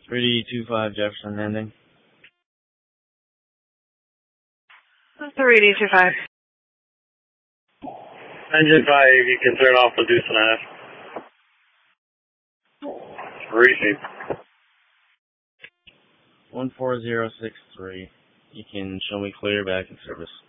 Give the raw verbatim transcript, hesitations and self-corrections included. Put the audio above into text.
three D two five Jefferson Landing. three D two five. Engine five, you can turn off the deuce and a half. Receive. one four zero six three. You can show me clear back in service.